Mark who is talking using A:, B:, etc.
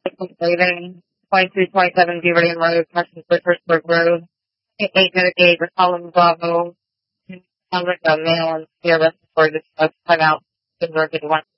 A: Raven, 2227 Beaverton Road, Parsons Richardsburg Road, 808 McCollum Bravo. Sounds like a male and fear respiratory distress cut out. Good work, everyone.